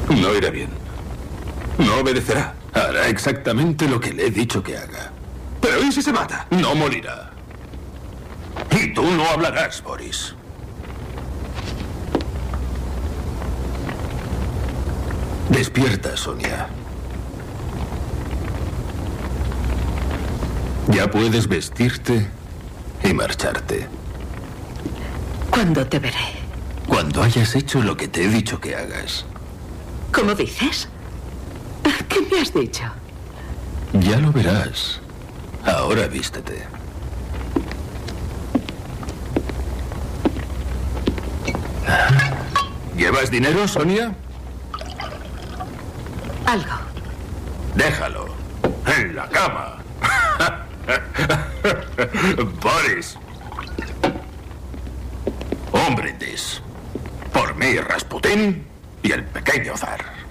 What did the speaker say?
No irá bien. No obedecerá. Hará exactamente lo que le he dicho que haga. ¿Pero y si se mata? No morirá. Y tú no hablarás, Boris. Despierta, Sonia. Ya puedes vestirte y marcharte. ¿Cuándo te veré? Cuando hayas hecho lo que te he dicho que hagas. ¿Cómo dices? ¿Qué me has dicho? Ya lo verás. Ahora vístete. ¿Llevas dinero, Sonia? Algo. Déjalo. En la cama. Boris. Un brindis. Por mí, Rasputín y el pequeño zar.